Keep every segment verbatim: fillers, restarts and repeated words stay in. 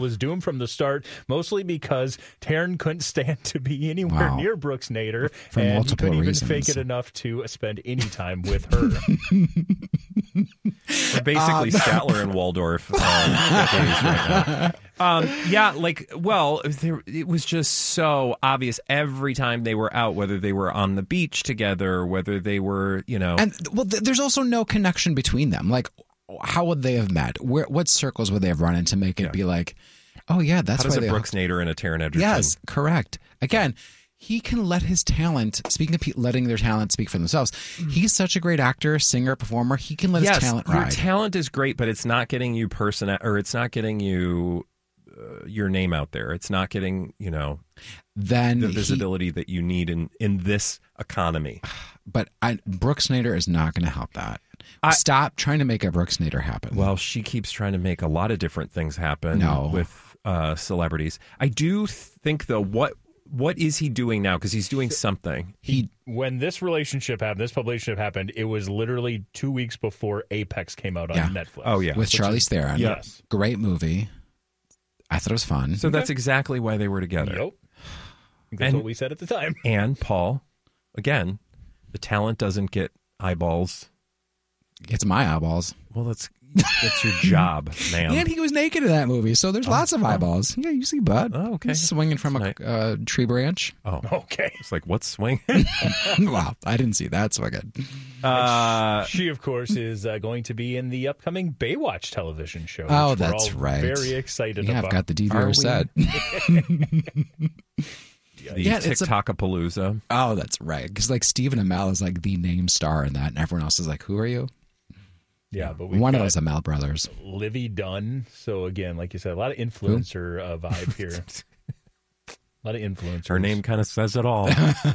was doomed from the start, mostly because Taryn couldn't stand to be anywhere Wow. near Brooks Nader, For and he multiple couldn't even reasons. fake it enough to spend any time with her. We're basically um, Statler and Waldorf uh, days right now. Um, yeah, like, well, there, it was just so obvious every time they were out, whether they were on the beach together, whether they were, you know. And, well, th- there's also no connection between them. Like, how would they have met? Where, what circles would they have run in to make it yeah. be like, oh, yeah, that's How does why a they Brooks Nader and a Taron Egerton? Yes, correct. Again, he can let his talent, speaking of pe- letting their talent speak for themselves, he's such a great actor, singer, performer. He can let yes, his talent your ride. Your talent is great, but it's not getting you person or it's not getting you uh, your name out there. It's not getting, you know, then the visibility he, that you need in, in this economy. But I, Brooks Nader is not going to help that. I, Stop trying to make a Brooks Nader happen. Well, she keeps trying to make a lot of different things happen no. with uh, celebrities. I do think, though, what what is he doing now? Because he's doing something. He when this relationship happened, this publication happened, it was literally two weeks before Apex came out on yeah. Netflix. Oh yeah, with Charlize Theron. Yes, great movie. I thought it was fun. So okay. that's exactly why they were together. Yep. That's and, what we said at the time. And Paul, again, the talent doesn't get eyeballs. It's my eyeballs. Well, that's that's your job, man. And he was naked in that movie, so there's oh, lots of eyeballs. Oh. Yeah, you see Bud. Oh, okay. He's swinging from that's a uh, tree branch. Oh, okay. It's like, what's swinging? Wow, I didn't see that swinging. Uh, she, of course, is uh, going to be in the upcoming Baywatch television show. Oh, which that's we're all right. Very excited yeah, about. I've got the D V R set. The yeah, TikTok-a-palooza. Oh, that's right. Because like Stephen Amell is like the name star in that, and everyone else is like, "Who are you?" Yeah, but we've one got of those Amell brothers, Livy Dunn. So again, like you said, a lot of influencer uh, vibe here. A lot of influencers. Her name kind of says it all.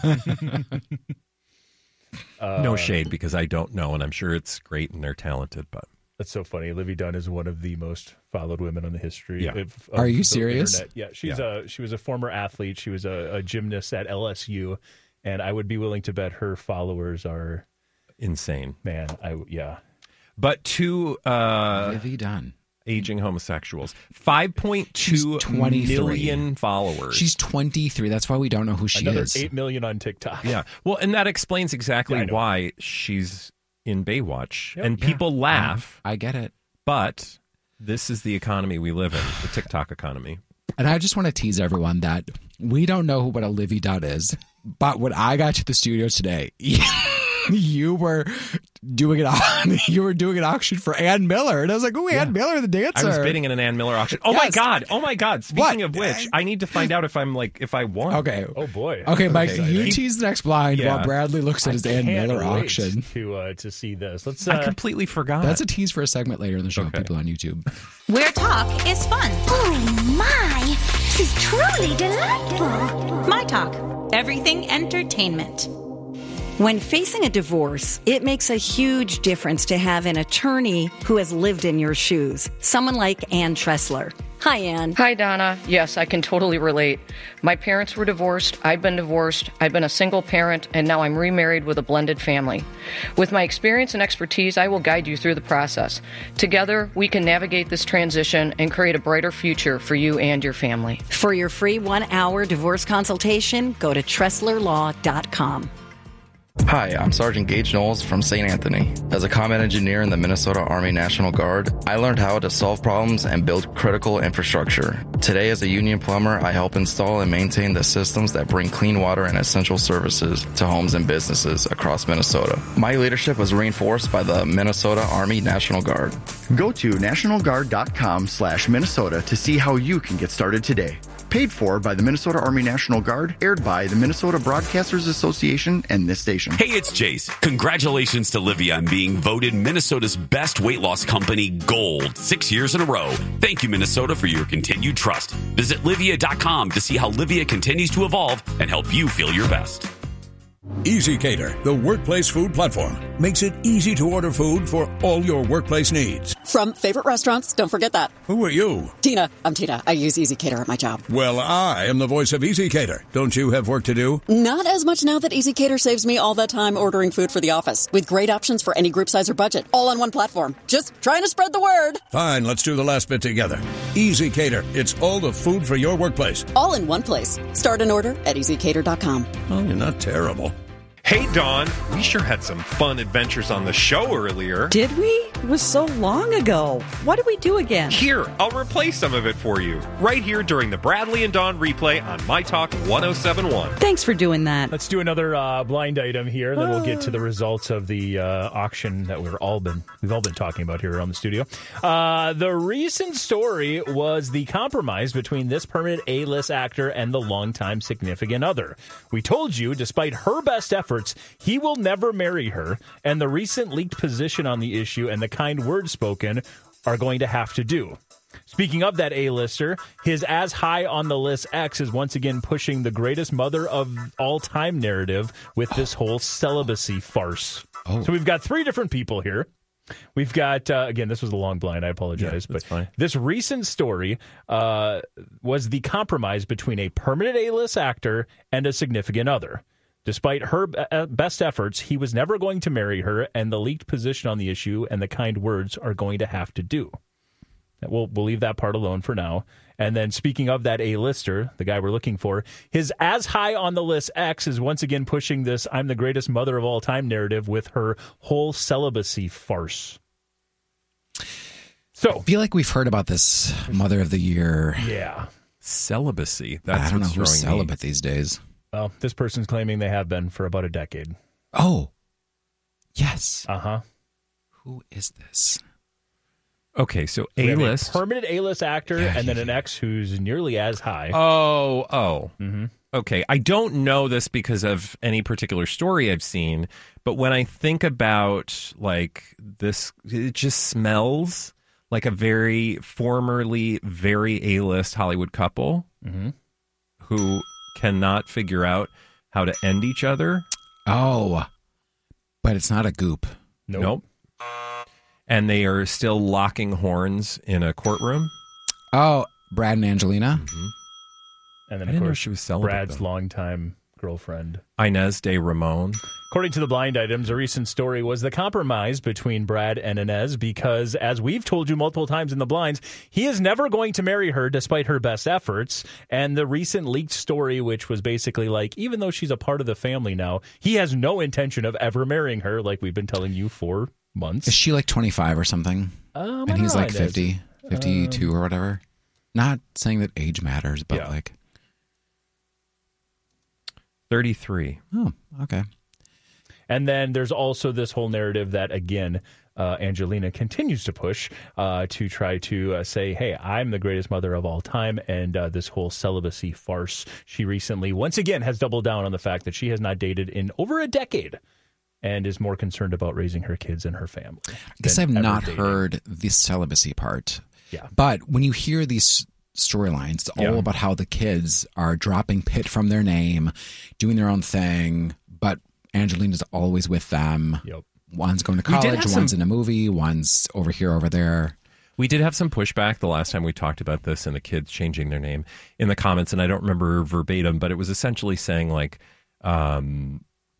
uh, no shade, because I don't know, and I'm sure it's great and they're talented, but. That's so funny. Livy Dunn is one of the most followed women on the history. Yeah. Of, of Are you the serious? Internet. Yeah, she's yeah. a she was a former athlete. She was a, a gymnast at L S U, and I would be willing to bet her followers are insane. Man, I yeah. But two uh, Livy Dunn, aging homosexuals, five point two million followers. She's twenty-three. That's why we don't know who she Another is. eight million on TikTok. Yeah, well, and that explains exactly yeah, why she's in Baywatch, yep. and people yeah. laugh. I get it, but this is the economy we live in, the TikTok economy. And I just want to tease everyone that we don't know what a Livy Dunn is, but when I got to the studio today, you were doing it. You were doing an auction for Ann Miller, and I was like, "Oh, Ann yeah. Miller, the dancer." I was bidding in an Ann Miller auction. Oh yes. my god! Oh my god! Speaking what? of which, I need to find out if I'm like if I won. Okay. Oh boy. Okay, Mike. Okay. You tease the next blind yeah. while Bradley looks at his I Ann Miller wait auction. To uh, to see this. Let's. Uh, I completely forgot. That's a tease for a segment later in the show. Okay. People on YouTube. Where talk is fun. Oh my! This is truly delightful. My Talk. Everything entertainment. When facing a divorce, it makes a huge difference to have an attorney who has lived in your shoes. Someone like Ann Tressler. Hi, Ann. Hi, Donna. Yes, I can totally relate. My parents were divorced. I've been divorced. I've been a single parent, and now I'm remarried with a blended family. With my experience and expertise, I will guide you through the process. Together, we can navigate this transition and create a brighter future for you and your family. For your free one-hour divorce consultation, go to Tressler Law dot com. Hi, I'm Sergeant Gage Knowles from Saint Anthony. As a combat engineer in the Minnesota Army National Guard, I learned how to solve problems and build critical infrastructure. Today, as a union plumber, I help install and maintain the systems that bring clean water and essential services to homes and businesses across Minnesota. My leadership was reinforced by the Minnesota Army National Guard. Go to national guard dot com slash Minnesota to see how you can get started today. Paid for by the Minnesota Army National Guard, aired by the Minnesota Broadcasters Association and this station. Hey, it's Jace. Congratulations to Livia on being voted Minnesota's best weight loss company gold six years in a row. Thank you, Minnesota, for your continued trust. Visit Livia dot com to see how Livia continues to evolve and help you feel your best. Easy Cater, the workplace food platform, makes it easy to order food for all your workplace needs. From favorite restaurants, don't forget that. Who are you? Tina. I'm Tina. I use Easy Cater at my job. Well, I am the voice of Easy Cater. Don't you have work to do? Not as much now that Easy Cater saves me all that time ordering food for the office. With great options for any group size or budget. All on one platform. Just trying to spread the word. Fine, let's do the last bit together. Easy Cater. It's all the food for your workplace. All in one place. Start an order at easy cater dot com. Oh, you're not terrible. Hey, Dawn, we sure had some fun adventures on the show earlier. Did we? It was so long ago. What did we do again? Here, I'll replay some of it for you. Right here during the Bradley and Dawn replay on My Talk one oh seven point one. Thanks for doing that. Let's do another uh, blind item here, then we'll get to the results of the uh, auction that we're all been we've all been talking about here around the studio. Uh, the recent story was the compromise between this permanent A-list actor and the longtime significant other. We told you, despite her best efforts, he will never marry her, and the recent leaked position on the issue and the kind words spoken are going to have to do. Speaking of that A-lister, his as high on the list ex is once again pushing the greatest mother of all time narrative with this whole celibacy farce. Oh. So we've got three different people here. We've got, uh, again, this was a long blind, I apologize, Yeah, but fine. this recent story uh, was the compromise between a permanent A-list actor and a significant other. Despite her best efforts, he was never going to marry her, and the leaked position on the issue and the kind words are going to have to do. We'll, we'll leave that part alone for now. And then speaking of that A-lister, the guy we're looking for, his as high on the list ex is once again pushing this I'm the greatest mother of all time narrative with her whole celibacy farce. So I feel like we've heard about this Mother of the Year. Yeah. Celibacy. That's I don't know what's who's throwing me. celibate these days. Well, this person's claiming they have been for about a decade. Oh, yes. Uh-huh. Who is this? Okay, so We have a A-list. permanent A-list actor, Yeah, and then yeah, an ex who's nearly as high. Oh, oh. Mm-hmm. Okay, I don't know this because of any particular story I've seen, but when I think about like this, it just smells like a very formerly very A-list Hollywood couple Mm-hmm. who cannot figure out how to end each other. Oh, but it's not a goop. Nope. Nope. And they are still locking horns in a courtroom. Oh, Brad and Angelina. Mm-hmm. And then, I of didn't know course, she was celibate, Brad's though. longtime girlfriend. Inez de Ramon. According to the blind items, a recent story was the compromise between Brad and Inez because, as we've told you multiple times in the blinds, he is never going to marry her despite her best efforts. And the recent leaked story, which was basically like, even though she's a part of the family now, he has no intention of ever marrying her, like we've been telling you for months. Is she like twenty-five or something? Um, I and he's don't like know, Inez. fifty, fifty-two or whatever. Not saying that age matters, but Yeah. like, thirty-three. oh, okay. And then there's also this whole narrative that, again, uh, Angelina continues to push uh, to try to uh, say, hey, I'm the greatest mother of all time. And uh, this whole celibacy farce, she recently, once again, has doubled down on the fact that she has not dated in over a decade and is more concerned about raising her kids and her family. I guess than I've ever not dating. heard the celibacy part. Yeah. But when you hear these storylines, it's all Yeah. about how the kids are dropping Pitt from their name, doing their own thing, but Angelina's always with them. Yep. One's going to We did college, have one's some- in a movie, one's over here, over there. We did have some pushback the last time we talked about this and the kids changing their name in the comments, and I don't remember verbatim, but it was essentially saying like, um,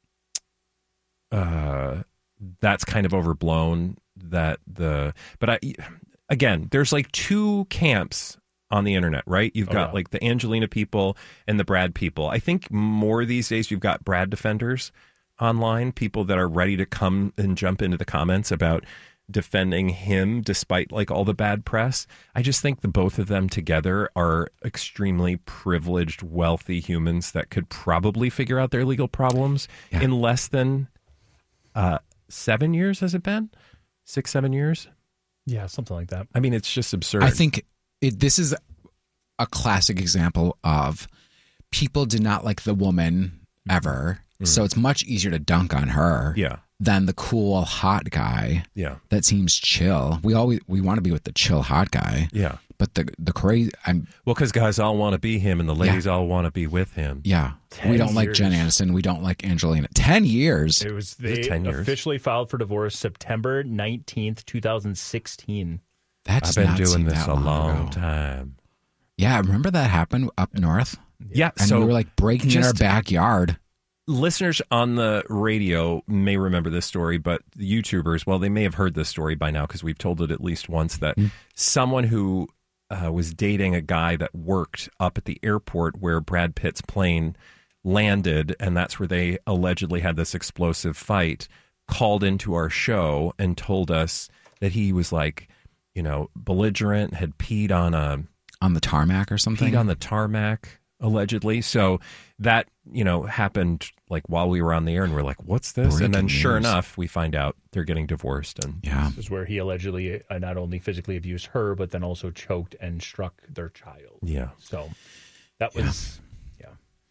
uh, that's kind of overblown. That the but I again, there's like two camps on the internet, right? You've Oh, got yeah. like the Angelina people and the Brad people. I think more these days you've got Brad defenders online, people that are ready to come and jump into the comments about defending him despite like all the bad press. I just think the both of them together are extremely privileged, wealthy humans that could probably figure out their legal problems Yeah. in less than uh, seven years, has it been? Six, seven years? Yeah, something like that. I mean, it's just absurd. I think it, this is a classic example of people did not like the woman ever. Mhm. So it's much easier to dunk on her Yeah. than the cool, hot guy Yeah. that seems chill. We always we want to be with the chill, hot guy. Yeah. But the the crazy, I'm well, because guys all want to be him, and the ladies yeah. all want to be with him. Yeah, ten we don't years. like Jen Aniston. We don't like Angelina. Ten years. It was they it ten years? officially filed for divorce September nineteenth, two thousand sixteen. That's I've been not doing this a long, long ago. time. Yeah, remember that happened up north? Yeah, and so we were like breaking in our backyard. Listeners on the radio may remember this story, but YouTubers, well, they may have heard this story by now because we've told it at least once that mm. someone who uh, was dating a guy that worked up at the airport where Brad Pitt's plane landed, and that's where they allegedly had this explosive fight, called into our show and told us that he was like, you know, belligerent, had peed on a... On the tarmac or something? Peed on the tarmac, allegedly. So that, you know, happened like while we were on the air, and we're like, what's this? Breaking and then sure news. enough, we find out they're getting divorced. And yeah. This is where he allegedly uh, not only physically abused her, but then also choked and struck their child. Yeah. So that was, yeah. yeah.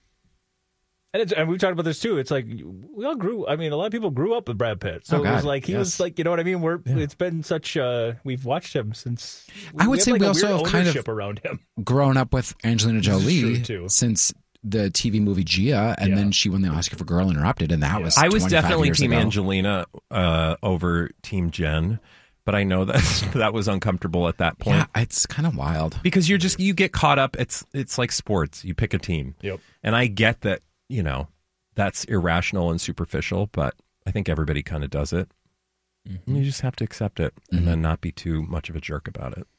And, it's, and we've talked about this too. It's like we all grew. I mean, a lot of people grew up with Brad Pitt. So oh, it was like he yes. was like, you know what I mean? We're yeah. it's been such. Uh, we've watched him since. We, I would we say like we a also weird have kind of around him. grown up with Angelina Jolie too. since the T V movie Gia, and yeah. then she won the Oscar for Girl Interrupted, and that yeah. was I was definitely years Team ago. Angelina uh, over Team Jen. But I know that that was uncomfortable at that point. Yeah, it's kind of wild because you're just you get caught up. It's it's like sports. You pick a team. Yep. And I get that, you know, that's irrational and superficial, but I think everybody kind of does it. Mm-hmm. You just have to accept it and mm-hmm. then not be too much of a jerk about it.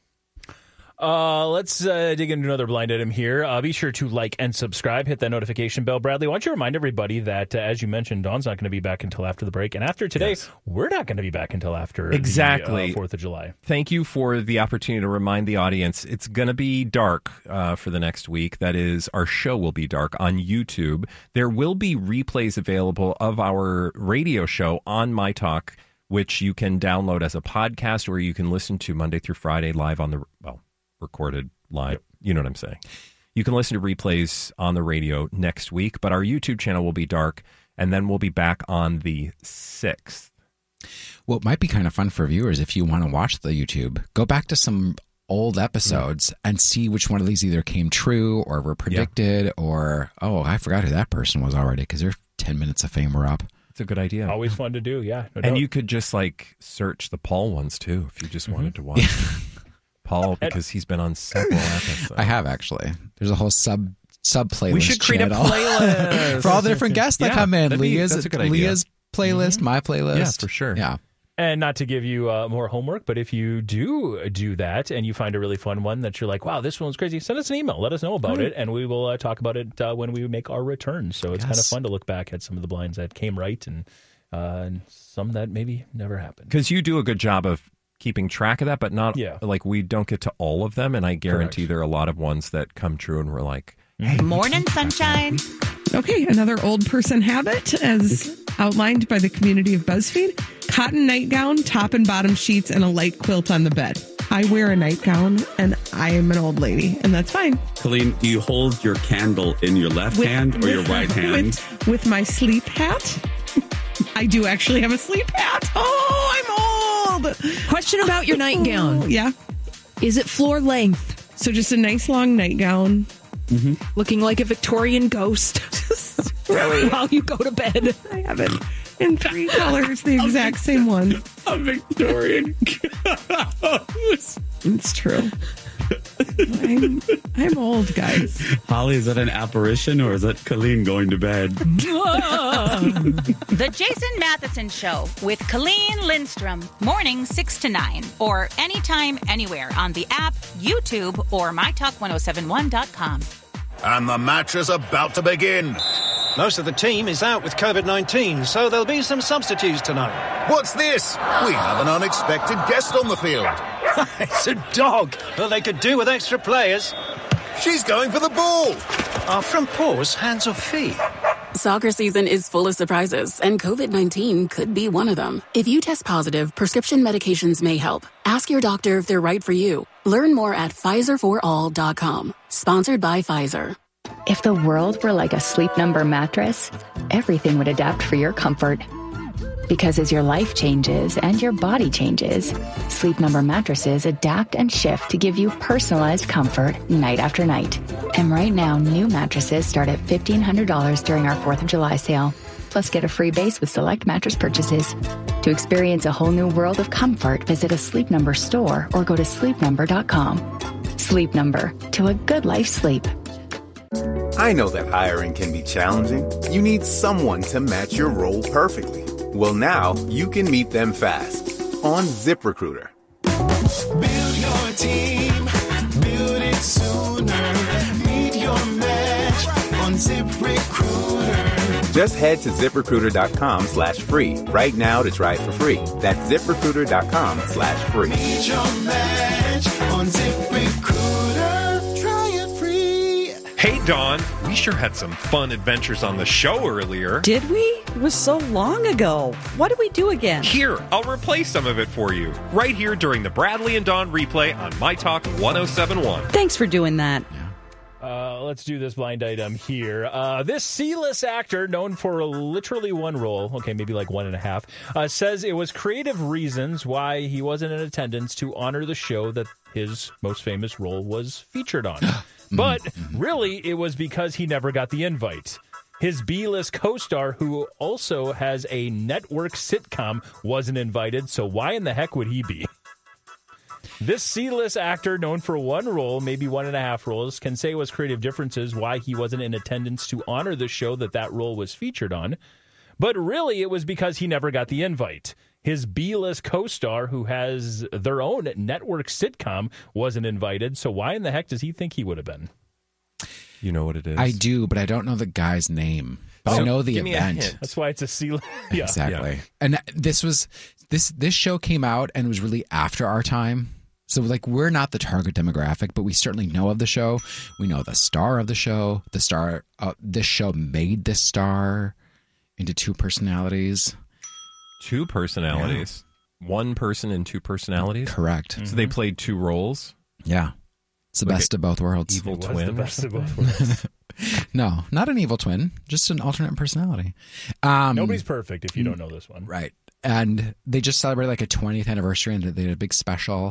Uh, let's uh, dig into another blind item here. Uh, be sure to like and subscribe. Hit that notification bell. Bradley, why don't you remind everybody that, uh, as you mentioned, Dawn's not going to be back until after the break. And after today, yes. we're not going to be back until after exactly. the uh, fourth of July. Thank you for the opportunity to remind the audience. It's going to be dark uh, for the next week. That is, our show will be dark on YouTube. There will be replays available of our radio show on My Talk, which you can download as a podcast or you can listen to Monday through Friday live on the, well, recorded live. Yep. You know what I'm saying. You can listen to replays on the radio next week, but our YouTube channel will be dark, and then we'll be back on the sixth. Well, it might be kind of fun for viewers if you want to watch the YouTube. Go back to some old episodes mm-hmm. and see which one of these either came true or were predicted yeah. or, oh, I forgot who that person was already because their ten minutes of fame were up. It's a good idea. Always fun to do, yeah. No and doubt. You could just like search the Paul ones too if you just mm-hmm. wanted to watch them. Paul, because he's been on several episodes. I have actually. There's a whole sub sub playlist. We should create channel. a playlist for all the different guests that yeah, come in. Be, Leah's, that's a good idea. Leah's playlist, mm-hmm. my playlist. Yeah, for sure. Yeah. And not to give you uh, more homework, but if you do do that and you find a really fun one that you're like, wow, this one's crazy, send us an email. Let us know about right. it, and we will uh, talk about it uh, when we make our return. So it's yes. kind of fun to look back at some of the blinds that came right and, uh, and some that maybe never happened. Because you do a good job of keeping track of that, but not yeah. like we don't get to all of them. And I guarantee Correct. there are a lot of ones that come true and we're like, hey. Morning sunshine. Okay, another old person habit as outlined by the community of BuzzFeed. Cotton nightgown, top and bottom sheets, and a light quilt on the bed. I wear a nightgown and I am an old lady, and that's fine. Colleen, do you hold your candle in your left with, hand or with, your right hand? With, with my sleep hat. I do actually have a sleep hat. Oh, I'm old. Question about your nightgown. Oh, yeah. Is it floor length? So just a nice long nightgown. Mm-hmm. Looking like a Victorian ghost. Really? While you go to bed. I have it in three colors, the exact same one. A Victorian ghost. It's true. I'm, I'm old, guys. Holly, is that an apparition or is that Colleen going to bed? The Jason Matheson Show with Colleen Lindstrom. Morning six to nine. Or anytime, anywhere on the app, YouTube, or my talk ten seventy-one dot com. And the match is about to begin. Most of the team is out with covid nineteen, so there'll be some substitutes tonight. What's this? We have an unexpected guest on the field. It's a dog. Well, they could do with extra players. She's going for the ball. Are front paws hands or feet? Soccer season is full of surprises, and covid nineteen could be one of them. If you test positive, prescription medications may help. Ask your doctor if they're right for you. Learn more at Pfizer for all dot com. Sponsored by Pfizer. If the world were like a Sleep Number mattress, everything would adapt for your comfort. Because as your life changes and your body changes, Sleep Number mattresses adapt and shift to give you personalized comfort night after night. And right now, new mattresses start at fifteen hundred dollars during our fourth of July sale. Plus, get a free base with select mattress purchases. To experience a whole new world of comfort, visit a Sleep Number store or go to sleep number dot com. Sleep Number, to a good life sleep. I know that hiring can be challenging. You need someone to match your role perfectly. Well, now you can meet them fast on ZipRecruiter. Build your team, build it sooner. Meet your match on ZipRecruiter. Just head to ZipRecruiter.com slash free right now to try it for free. That's ZipRecruiter.com slash free. Meet your match on ZipRecruiter. Try it free. Hey, Dawn, we sure had some fun adventures on the show earlier. Did we? It was so long ago. What did we do again? Here, I'll replay some of it for you. Right here during the Bradley and Dawn replay on My Talk one oh seven point one. Thanks for doing that. Uh, let's do this blind item here. Uh, this C-list actor, known for literally one role, okay, maybe like one and a half, uh, says it was creative reasons why he wasn't in attendance to honor the show that his most famous role was featured on. But really, it was because he never got the invite. His B-list co-star, who also has a network sitcom, wasn't invited, so why in the heck would he be? This C-list actor, known for one role, maybe one and a half roles, can say it was creative differences why he wasn't in attendance to honor the show that that role was featured on. But really, it was because he never got the invite. His B-list co-star, who has their own network sitcom, wasn't invited, so why in the heck does he think he would have been? You know what it is? I do, but I don't know the guy's name. But Oh, I know the give me a event. hint. That's why it's a C-list. Yeah. Exactly. Yeah. And this was this this show came out and was really after our time. So like we're not the target demographic, but we certainly know of the show. We know the star of the show. The star uh, this show made this star into two personalities. Two personalities. One person and two personalities? Correct. So they played two roles? Yeah. It's the Like best a of both worlds. evil It was twin the or best of something? both worlds. No, not an evil twin, just an alternate personality. Um, Nobody's perfect if you don't know this one. Right. And they just celebrated like a twentieth anniversary and they had a big special.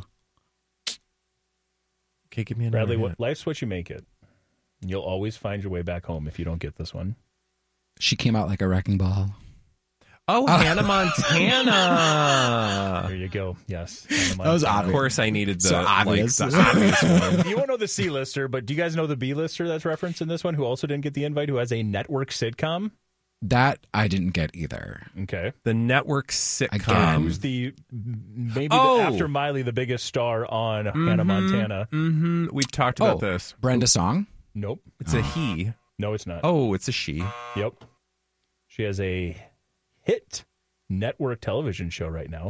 Okay, give me another Bradley, hint. what, life's what you make it. You'll always find your way back home if you don't get this one. She came out like a wrecking ball. Oh, Hannah Montana. There you go. Yes. Hannah That was Montana. Of course, I needed the, So like, obvious. the obvious one. You won't know the C-lister, but do you guys know the B-lister that's referenced in this one who also didn't get the invite, who has a network sitcom? That I didn't get either. Okay. The network sitcom. Again. Who's the, maybe Oh. the, after Miley, the biggest star on Hannah Montana? Mm-hmm. We've talked about Oh, this. Brenda Song? Nope. It's a he. No, it's not. Oh, it's a she. Yep. She has a hit network television show right now.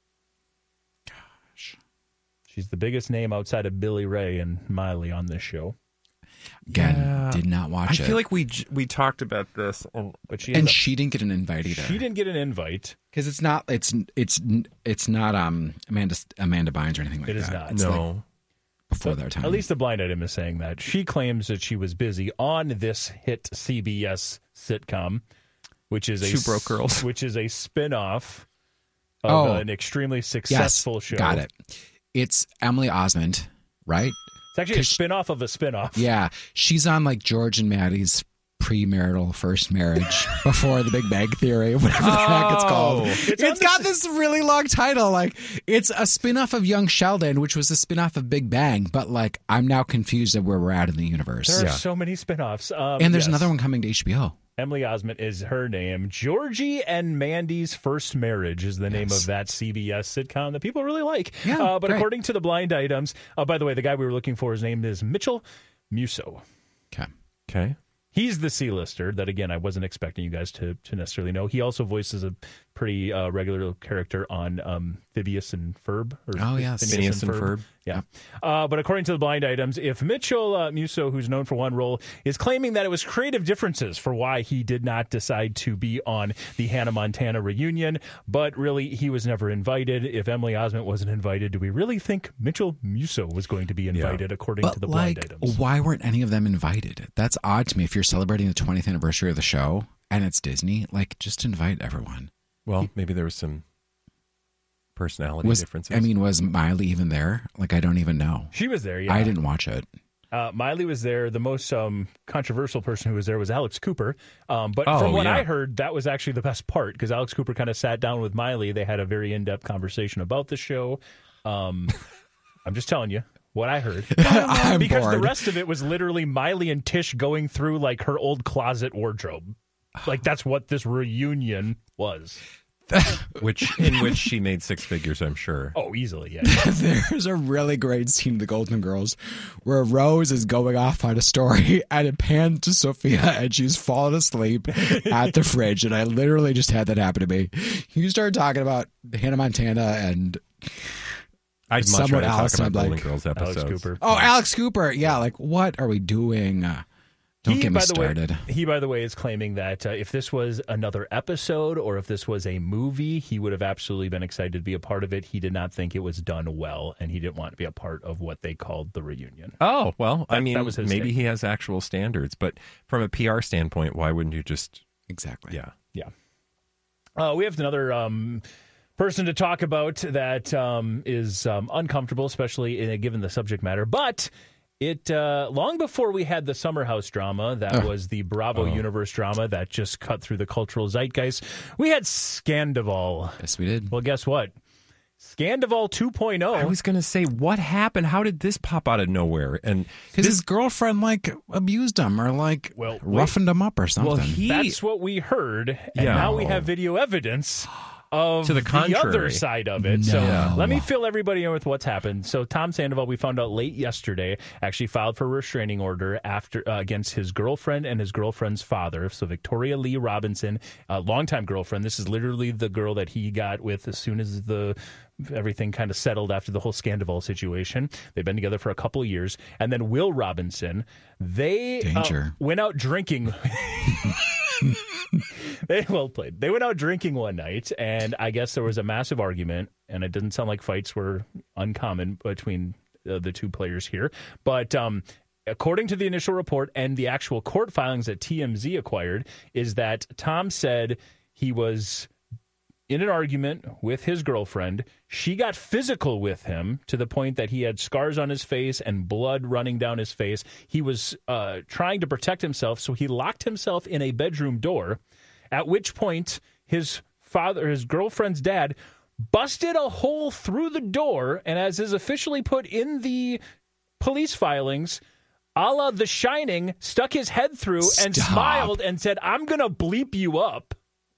Gosh. She's the biggest name outside of Billy Ray and Miley on this show. Again, Yeah. did not watch I it. feel like we j- we talked about this. And, But she and has a- she didn't get an invite either. she didn't get an invite. Because it's not it's it's it's not um Amanda Amanda Bynes or anything like It is that. not. It's like no. before their time. At least the blind item is saying that. She claims that she was busy on this hit C B S sitcom, which is a Two Broke Girls. which is a spin-off of Oh. an extremely successful yes, show. got it. It's Emily Osment, right? It's actually a 'Cause- spin-off of a spin-off. Yeah, she's on like George and Maddie's premarital first marriage before the Big Bang Theory, whatever the heck it's called. Oh. It's it's on the got s- this really long title. Like it's a spin-off of Young Sheldon, which was a spin-off of Big Bang. But like I'm now confused of where we're at in the universe. There are Yeah. so many spin-offs. Um, and there's yes. another one coming to H B O. Emily Osment is her name. Georgie and Mandy's First Marriage is the name Yes. of that C B S sitcom that people really like. Yeah, uh, but great. according to the blind items, uh, by the way, the guy we were looking for, his name is Mitchell Musso. Okay. Okay. He's the C-lister that, again, I wasn't expecting you guys to, to necessarily know. He also voices a pretty uh, regular character on um, Phineas and Ferb. Or Oh, yes. Phineas and Ferb. Yeah. Uh, but according to the blind items, if Mitchell uh, Musso, who's known for one role, is claiming that it was creative differences for why he did not decide to be on the Hannah Montana reunion, but really he was never invited. If Emily Osment wasn't invited, do we really think Mitchell Musso was going to be invited according But to the blind like, items? why weren't any of them invited? That's odd to me. If you're celebrating the twentieth anniversary of the show and it's Disney, like just invite everyone. Well, maybe there was some personality Was, differences. I mean, was Miley even there? Like, I don't even know. She was there, yeah. I didn't watch it. Uh, Miley was there. The most um, controversial person who was there was Alex Cooper. Um, but Oh, from what yeah. I heard, that was actually the best part because Alex Cooper kind of sat down with Miley. They had a very in-depth conversation about the show. Um, I'm just telling you what I heard. I'm because the bored. rest of it was literally Miley and Tish going through like her old closet wardrobe. Like that's what this reunion was. which in which she made six figures, I'm sure. Oh, easily, yeah. There's a really great scene in The Golden Girls where Rose is going off on a story and it pans to Sophia and she's fallen asleep at the fridge. And I literally just had that happen to me. You started talking about Hannah Montana and I'd much someone rather else. talk and about I'm Golden like, Girls episodes. Alex Cooper. Oh, Alex Cooper. Yeah, like, what are we doing? Uh, Don't he, get me by the started. Way, he, by the way, is claiming that uh, if this was another episode or if this was a movie, he would have absolutely been excited to be a part of it. He did not think it was done well, and he didn't want to be a part of what they called the reunion. Oh, well, I That- mean, that was his maybe take. he has actual standards, but from a P R standpoint, why wouldn't you just... Exactly. Yeah. Yeah. Uh, we have another um, person to talk about that um, is um, uncomfortable, especially in, given the subject matter, but... It uh, long before we had the Summer House drama, that Oh. was the Bravo Oh. Universe drama that just cut through the cultural zeitgeist. We had Scandival. Yes, we did. Well, guess what? Scandival two point oh. I was going to say, what happened? How did this pop out of nowhere? And Because his girlfriend, like, abused him or, like, Well, roughened him up or something. Well, he... That's what we heard, and Yeah. now we have video evidence of To the other contrary. side of it. So No. let me fill everybody in with what's happened. So Tom Sandoval, we found out late yesterday, actually filed for a restraining order after uh, against his girlfriend and his girlfriend's father. So Victoria Lee Robinson, a longtime girlfriend. This is literally the girl that he got with as soon as the everything kind of settled after the whole Scandival situation. They've been together for a couple of years. And then Will Robinson, they uh, Danger. went out drinking. They well played. They went out drinking one night, and I guess there was a massive argument, and it didn't sound like fights were uncommon between uh, the two players here. But um, according to the initial report and the actual court filings that T M Z acquired, is that Tom said he was in an argument with his girlfriend. She got physical with him to the point that he had scars on his face and blood running down his face. He was uh, trying to protect himself, so he locked himself in a bedroom door, at which point his father, his girlfriend's dad, busted a hole through the door, and as is officially put in the police filings, a la The Shining, stuck his head through and Stop. smiled and said, "I'm going to bleep you up."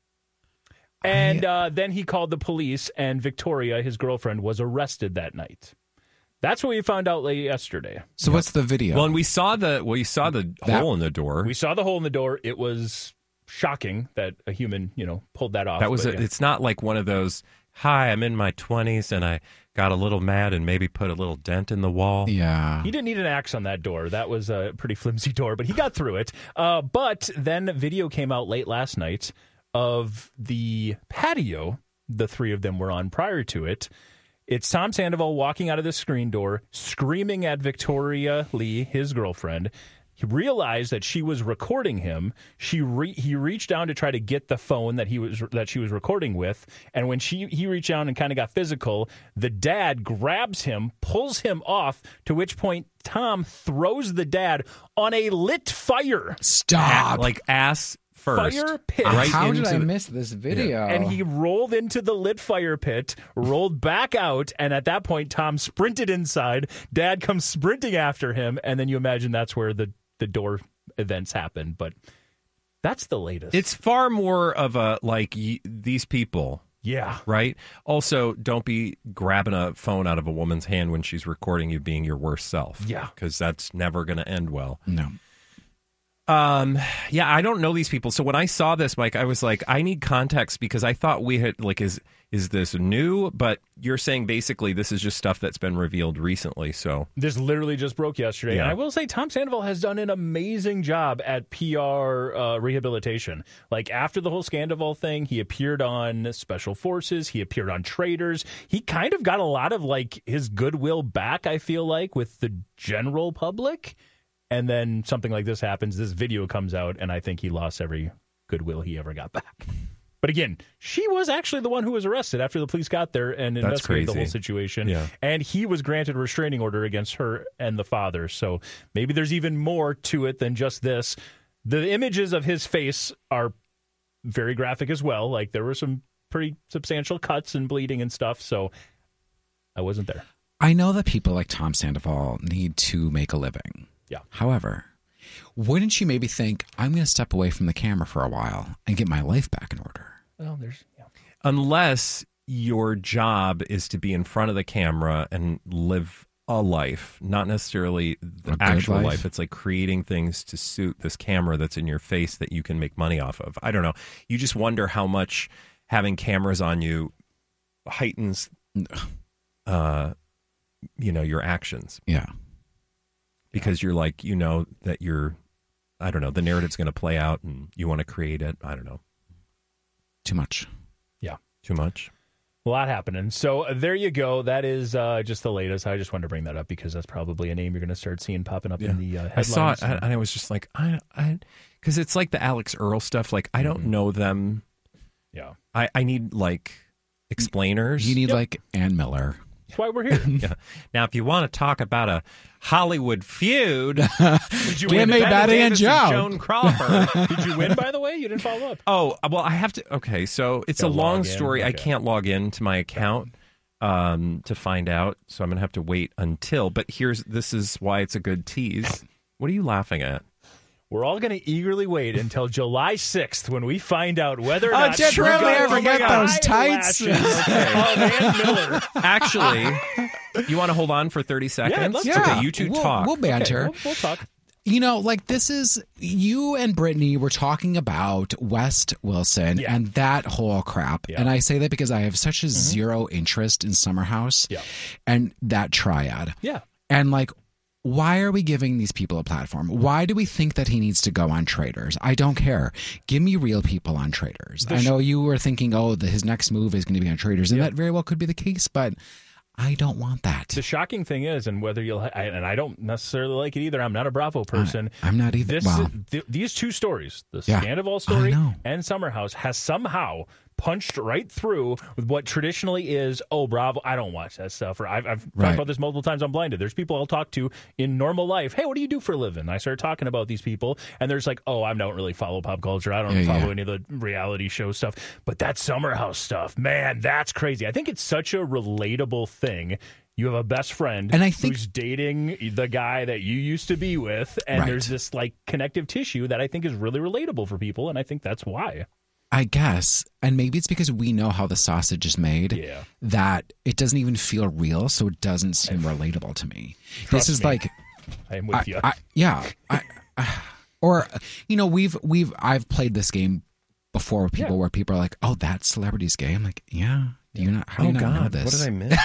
And uh, then he called the police, and Victoria, his girlfriend, was arrested that night. That's what we found out late yesterday. So what's the video? Well, and we saw the well, you saw the That- hole in the door. We saw the hole in the door. It was shocking that a human, you know, pulled that off. That was but, a, yeah. it's not like one of those, hi, I'm in my twenties and I got a little mad and maybe put a little dent in the wall. Yeah. He didn't need an axe on that door. That was a pretty flimsy door, but he got through it. Uh, but then video came out late last night of the patio the three of them were on prior to it. It's Tom Sandoval walking out of the screen door, screaming at Victoria Lee, his girlfriend. He realized that she was recording him. She re- he reached down to try to get the phone that he was that she was recording with, and when she he reached down and kind of got physical, the dad grabs him, pulls him off. To which point, Tom throws the dad on a lit fire. Stop! Like ass first. Fire pit. Right How did into I the- miss this video? And he rolled into the lit fire pit, rolled back out, and at that point, Tom sprinted inside. Dad comes sprinting after him, and then you imagine that's where the, the door events happen. But that's the latest. It's far more of a, like, y- these people. Yeah. Right? Also, don't be grabbing a phone out of a woman's hand when she's recording you being your worst self. Yeah. Because that's never going to end well. No. Um, yeah, I don't know these people. So when I saw this, Mike, I was like, I need context because I thought we had, like, is is this new? But you're saying basically this is just stuff that's been revealed recently. So This literally just broke yesterday. Yeah. And I will say Tom Sandoval has done an amazing job at P R uh, rehabilitation. Like after the whole Scandival thing, he appeared on Special Forces. He appeared on Traitors. He kind of got a lot of like his goodwill back, I feel like, with the general public. And then something like this happens. This video comes out, and I think he lost every goodwill he ever got back. But again, she was actually the one who was arrested after the police got there and That's investigated the crazy. whole situation. Yeah. And he was granted a restraining order against her and the father. So maybe there's even more to it than just this. The images of his face are very graphic as well. Like there were some pretty substantial cuts and bleeding and stuff. So I wasn't there. I know that people like Tom Sandoval need to make a living. Yeah. However, wouldn't you maybe think, I'm going to step away from the camera for a while and get my life back in order? Well, there's yeah. Unless your job is to be in front of the camera and live a life, not necessarily the A good actual life. life. It's like creating things to suit this camera that's in your face that you can make money off of. I don't know. You just wonder how much having cameras on you heightens, uh, you know, your actions. Yeah. Because you're like, you know, that you're, I don't know, the narrative's going to play out and you want to create it. I don't know. Too much. Yeah. Too much. A lot happening. So uh, there you go. That is uh, just the latest. I just wanted to bring that up because that's probably a name you're going to start seeing popping up in the uh, I headlines. saw it and I was just like, I, I, because it's like the Alex Earl stuff. Like, I don't Mm-hmm. know them. Yeah. I, I need like explainers. You need like Ann Miller. That's why we're here. Yeah. Now, if you want to talk about a Hollywood feud, Did you Give win? me Betty Betty and Davis Joan. Joan Crawford. Did you win, by the way? You didn't follow up. Oh, well, I have to. Okay, so it's Gotta a long log in. story. I Okay. can't log in to my account um, to find out, so I'm going to have to wait until. But here's this is why it's a good tease. What are you laughing at? We're all going to eagerly wait until July sixth when we find out whether or Oh, not did Sugar really Got- ever oh my get God, those tights? eyelashes of Ann Miller. Actually, you want to hold on for thirty seconds? I'd love to. Yeah. Okay, you two we'll, talk. We'll banter. Okay, we'll, we'll talk. You know, like this is you and Brittany were talking about West Wilson Yeah. and that whole crap. Yeah. And I say that because I have such a zero interest in Summer House Yeah. and that triad. Yeah. And like, why are we giving these people a platform? Why do we think that he needs to go on Traders? I don't care. Give me real people on Traders. The I sh- know you were thinking, oh, the, his next move is going to be on Traders. And that very well could be the case, but I don't want that. The shocking thing is, and whether you'll, I, and I don't necessarily like it either. I'm not a Bravo person. I'm not either. This, Wow. th- these two stories, the Yeah, Scandival story I know. and Summer House, has somehow punched right through with what traditionally is, oh, Bravo, I don't watch that stuff. Or I've, I've Right. talked about this multiple times on Blinded. There's people I'll talk to in normal life. Hey, what do you do for a living? I start talking about these people, and there's like, oh, I don't really follow pop culture. I don't Yeah, follow yeah. any of the reality show stuff. But that Summer House stuff, man, that's crazy. I think it's such a relatable thing. You have a best friend And I think- who's dating the guy that you used to be with, and Right. there's this like connective tissue that I think is really relatable for people, and I think that's why. I guess. And maybe it's because we know how the sausage is made Yeah. that it doesn't even feel real, so it doesn't seem relatable to me. Trust this is me. like I am with I- you. I- yeah. I, I, or you know, we've we've I've played this game before with people Yeah. where people are like, "Oh, that celebrity's gay." I'm like, "Yeah, do you not how do Oh you not know God, this?" what did I miss?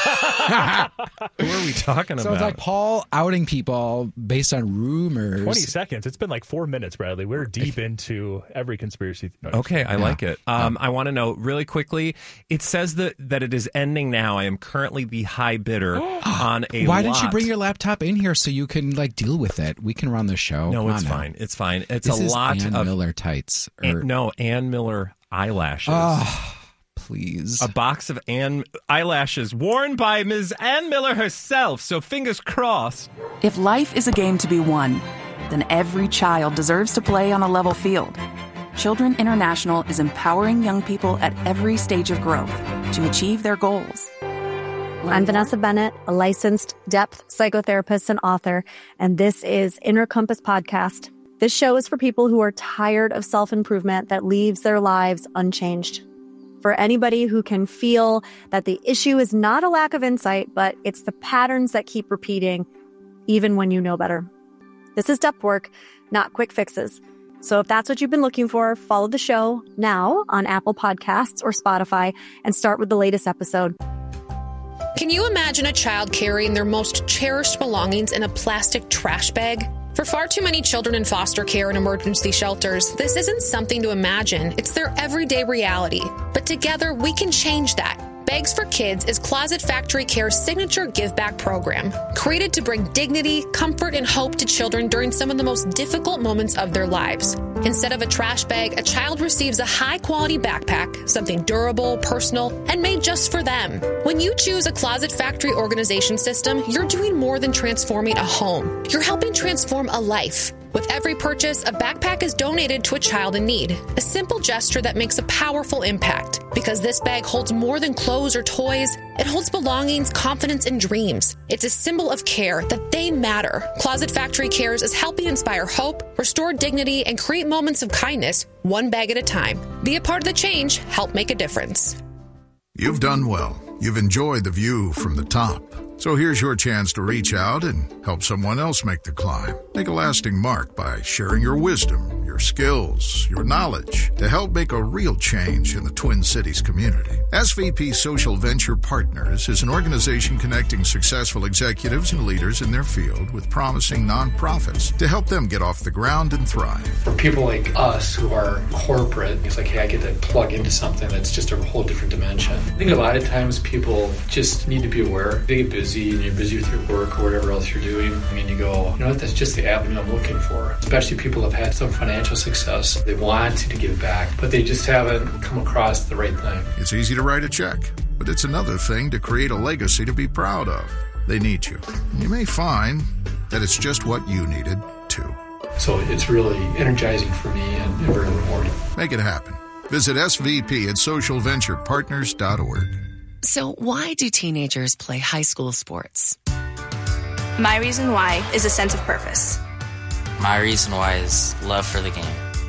Who are we talking So about? it's like Paul outing people based on rumors. twenty seconds. It's been like four minutes, Bradley. We're deep into every conspiracy. No, Okay, I like it. Um, I want to know really quickly. It says that that it is ending now. I am currently the high bidder on a. Why didn't you lot. bring your laptop in here so you can like deal with it? We can run the show. No, Come it's on now. fine. It's fine. It's This a is lot Ann of Miller tights. An- Or, no Ann Miller eyelashes. Oh, please. A box of Ann eyelashes worn by Miz Ann Miller herself. So fingers crossed. If life is a game to be won, then every child deserves to play on a level field. Children International is empowering young people at every stage of growth to achieve their goals. I'm Vanessa Bennett, a licensed depth psychotherapist and author, and this is Inner Compass Podcast. This show is for people who are tired of self-improvement that leaves their lives unchanged. For anybody who can feel that the issue is not a lack of insight, but it's the patterns that keep repeating, even when you know better. This is depth work, not quick fixes. So if that's what you've been looking for, follow the show now on Apple Podcasts or Spotify and start with the latest episode. Can you imagine a child carrying their most cherished belongings in a plastic trash bag? For far too many children in foster care and emergency shelters, this isn't something to imagine. It's their everyday reality. But together, we can change that. Bags for Kids is Closet Factory Care's signature give back program, created to bring dignity, comfort, and hope to children during some of the most difficult moments of their lives. Instead of a trash bag, a child receives a high-quality backpack, something durable, personal, and made just for them. When you choose a Closet Factory organization system, you're doing more than transforming a home. You're helping transform a life. With every purchase, a backpack is donated to a child in need. A simple gesture that makes a powerful impact. Because this bag holds more than clothes or toys, it holds belongings, confidence, and dreams. It's a symbol of care that they matter. Closet Factory Cares is helping inspire hope, restore dignity, and create moments of kindness, one bag at a time. Be a part of the change. Help make a difference. You've done well. You've enjoyed the view from the top. So here's your chance to reach out and help someone else make the climb. Make a lasting mark by sharing your wisdom, your skills, your knowledge to help make a real change in the Twin Cities community. S V P Social Venture Partners is an organization connecting successful executives and leaders in their field with promising nonprofits to help them get off the ground and thrive. For people like us who are corporate, it's like, hey, I get to plug into something that's just a whole different dimension. I think a lot of times people just need to be aware. They get busy and you're busy with your work or whatever else you're doing. I mean, you go, you know what, that's just the avenue I'm looking for. Especially people who have had some financial success. They want to give back, but they just haven't come across the right thing. It's easy to write a check, but it's another thing to create a legacy to be proud of. They need you. And you may find that it's just what you needed, too. So it's really energizing for me and very rewarding. Make it happen. Visit S V P at social venture partners dot org. So why do teenagers play high school sports? My reason why is a sense of purpose. My reason why is love for the game.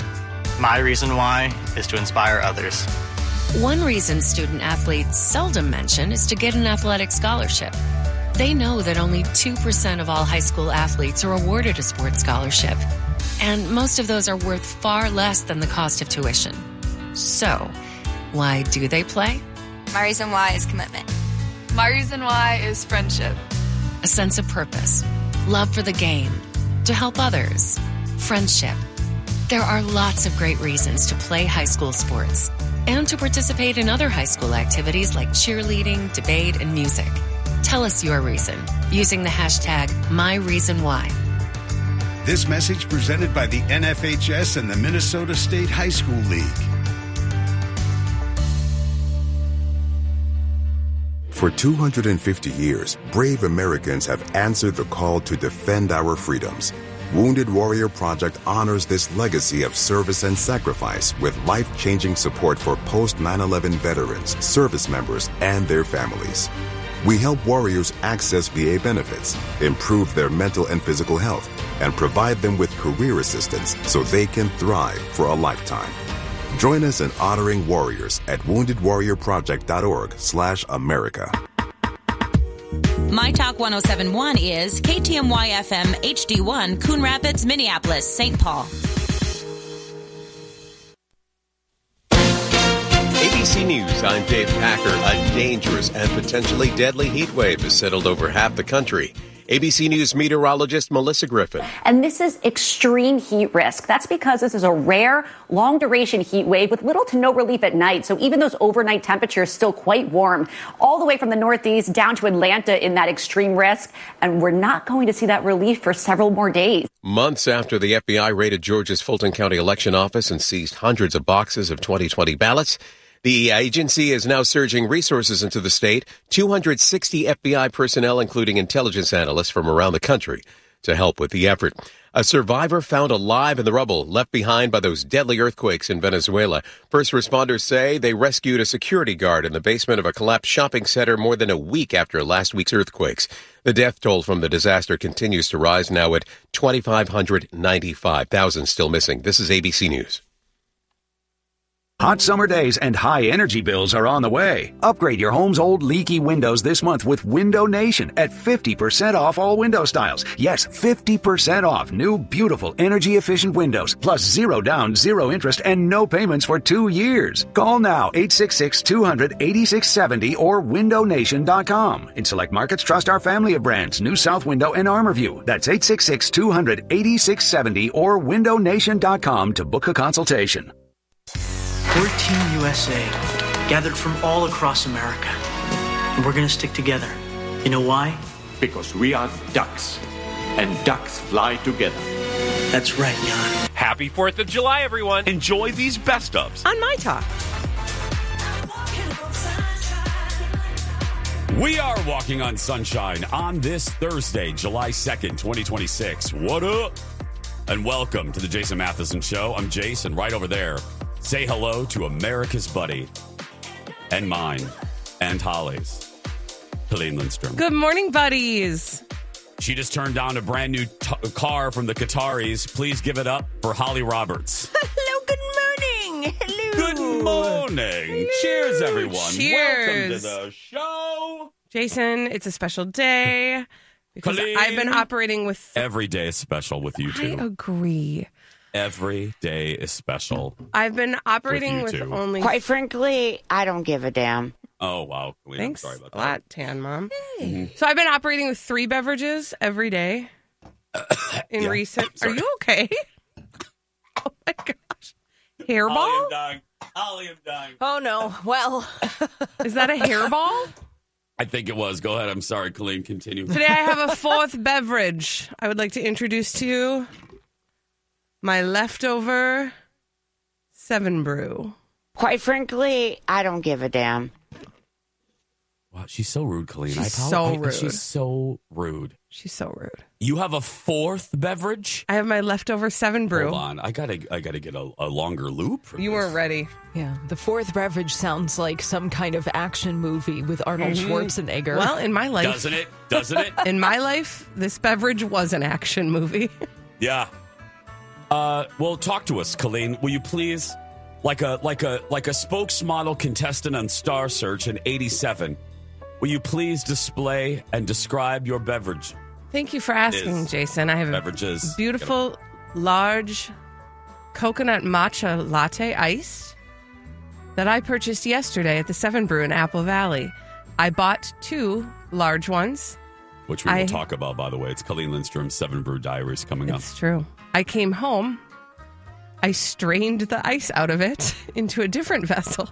My reason why is to inspire others. One reason student athletes seldom mention is to get an athletic scholarship. They know that only two percent of all high school athletes are awarded a sports scholarship, and most of those are worth far less than the cost of tuition. So, why do they play? My reason why is commitment. My reason why is friendship. A sense of purpose, love for the game, to help others, friendship. There are lots of great reasons to play high school sports and to participate in other high school activities like cheerleading, debate, and music. Tell us your reason using the hashtag MyReasonWhy. This message presented by the N F H S and the Minnesota State High School League. For two hundred fifty years, brave Americans have answered the call to defend our freedoms. Wounded Warrior Project honors this legacy of service and sacrifice with life-changing support for post nine eleven veterans, service members, and their families. We help warriors access V A benefits, improve their mental and physical health, and provide them with career assistance so they can thrive for a lifetime. Join us in honoring warriors at wounded warrior project dot org slash America. My Talk one oh seven point one is K T M Y F M H D one, Coon Rapids, Minneapolis, Saint Paul. A B C News, I'm Dave Packer. A dangerous and potentially deadly heat wave has settled over half the country. A B C News meteorologist Melissa Griffin. And this is extreme heat risk. That's because this is a rare, long-duration heat wave with little to no relief at night. So even those overnight temperatures still quite warm, all the way from the Northeast down to Atlanta in that extreme risk. And we're not going to see that relief for several more days. Months after the F B I raided Georgia's Fulton County election office and seized hundreds of boxes of twenty twenty ballots, the agency is now surging resources into the state, two hundred sixty F B I personnel, including intelligence analysts from around the country, to help with the effort. A survivor found alive in the rubble left behind by those deadly earthquakes in Venezuela. First responders say they rescued a security guard in the basement of a collapsed shopping center more than a week after last week's earthquakes. The death toll from the disaster continues to rise, now at two thousand five hundred ninety-five thousand still missing. This is A B C News. Hot summer days and high energy bills are on the way. Upgrade your home's old leaky windows this month with Window Nation at fifty percent off all window styles. Yes, fifty percent off new, beautiful, energy-efficient windows, plus zero down, zero interest, and no payments for two years. Call now, eight six six, two hundred, eighty-six seventy or window nation dot com. In select markets, trust our family of brands, New South Window and ArmorView. That's eight six six, two hundred, eighty-six seventy or window nation dot com to book a consultation. We're Team U S A, gathered from all across America. And we're going to stick together. You know why? Because we are ducks, and ducks fly together. That's right, Jan. Happy fourth of July, everyone. Enjoy these best ofs on My Talk. We are walking on sunshine on this Thursday, July second, twenty twenty-six. What up? And welcome to the Jason Matheson Show. I'm Jason, right over there. Say hello to America's buddy and mine and Holly's, Colleen Lindstrom. Good morning, buddies. She just turned down a brand new t- car from the Qataris. Please give it up for Holly Roberts. Hello, good morning. Hello. Good morning. Hello. Cheers, everyone. Cheers. Welcome to the show. Jason, it's a special day because Colleen. I've been operating with... Every day is special with you two. I agree. Every day is special. I've been operating with, with only... Quite frankly, I don't give a damn. Oh, wow. Colleen, Thanks I'm sorry about a that. lot, Tan Mom. Hey. Mm-hmm. So I've been operating with three beverages every day in Yeah. recent... Sorry. Are you okay? Oh, my gosh. Hairball? Holly, I'm dying. Holly, I'm dying. Oh, no. Well... Is that a hairball? I think it was. Go ahead. I'm sorry, Colleen. Continue. Today I have a fourth beverage. I would like to introduce to you my leftover Seven Brew. Quite frankly, I don't give a damn. Wow, she's so rude, Colleen. She's I so apologize. rude. She's so rude. She's so rude. You have a fourth beverage? I have my leftover Seven Brew. Hold on. I gotta I gotta get a, a longer loop. From You this. weren't ready. Yeah, the fourth beverage sounds like some kind of action movie with Arnold Mhm. Schwarzenegger. Well, in my life... Doesn't it? Doesn't it? In my life, this beverage was an action movie. Yeah. Uh, well, talk to us, Colleen. Will you please, like a like a like a spokesmodel contestant on Star Search in eighty-seven, will you please display and describe your beverage? Thank you for asking, Is Jason. I have beverages. a beautiful, large coconut matcha latte iced that I purchased yesterday at the Seven Brew in Apple Valley. I bought two large ones. Which we will I- talk about, by the way. It's Colleen Lindstrom's Seven Brew Diaries coming up. It's true. I came home. I strained the ice out of it into a different vessel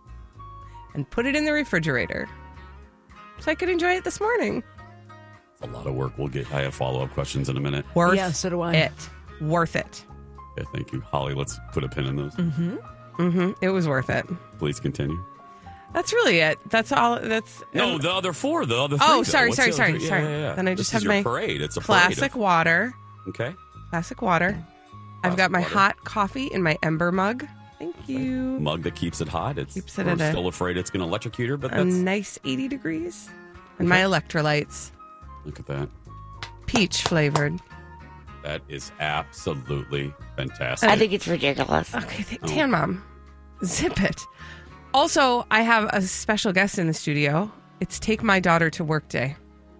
and put it in the refrigerator so I could enjoy it this morning. It's a lot of work. We'll get. I have follow up questions in a minute. Worth Yeah, so do I. it. Worth it. Okay, thank you, Holly. Let's put a pin in those. Mm-hmm. Mm-hmm. It was worth it. Please continue. That's really it. That's all. That's No, the other four, the other three. Oh, though. sorry, What's sorry, the other sorry, three? sorry. Yeah, yeah, yeah. Then I just this have is my your parade. It's a classic parade of- water. Okay. Classic water. I've got my water. hot coffee in my Ember mug. Thank you. Mug that keeps it hot. It's Keeps it we're at a- still afraid it's going to electrocute her, but A that's nice eighty degrees. And my electrolytes. look at that. Peach flavored. That is absolutely fantastic. I think it's ridiculous. Okay, th- Oh. Tan Mom, zip it. Also, I have a special guest in the studio. It's Take My Daughter to Work Day.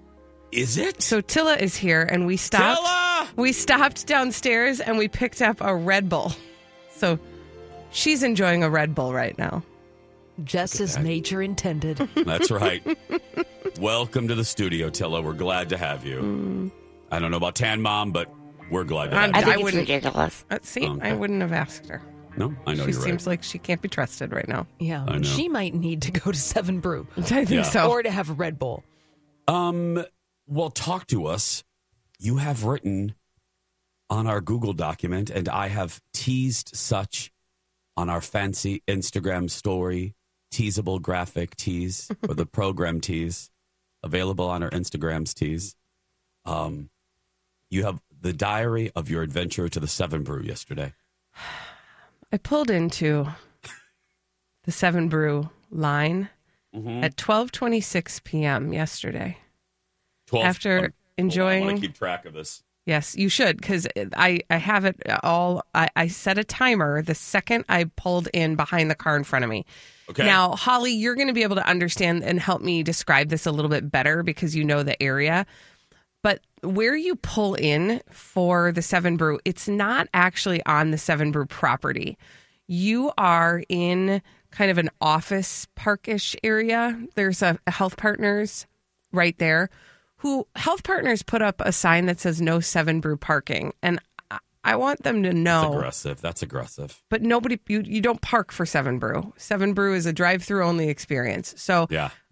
Is it? So Tilla is here, and we stopped. Tilla! We stopped downstairs, and we picked up a Red Bull. So she's enjoying a Red Bull right now. Just as nature intended. That's right. Welcome to the studio, Tilla. We're glad to have you. Mm. I don't know about Tan Mom, but we're glad to I'm- have I you. think it's wouldn't- ridiculous. Uh, see, Okay. I wouldn't have asked her. No, I know She you're seems right. like she can't be trusted right now. Yeah, I know. she might need to go to Seven Brew. I think Yeah. so. Or to have a Red Bull. Um, well, talk to us. You have written on our Google document, and I have teased such on our fancy Instagram story, teasable graphic tease, or the program tease, available on our Instagram's tease. Um, you have the diary of your adventure to the Seven Brew yesterday. I pulled into the Seven Brew line Mhm. at twelve twenty-six p.m. yesterday. twelve After um, hold on, I enjoying... want to keep track of this. Yes, you should, because I, I have it all. I, I set a timer the second I pulled in behind the car in front of me. Okay. Now, Holly, you're going to be able to understand and help me describe this a little bit better because you know the area. But where you pull in for the Seven Brew, it's not actually on the Seven Brew property. You are in kind of an office parkish area. There's a, a Health Partners right there. Who Health Partners put up a sign that says no Seven Brew parking, and I, I want them to know. That's aggressive. That's aggressive. But nobody, you, you don't park for Seven Brew. Seven Brew is a drive-through only experience. So, Yeah.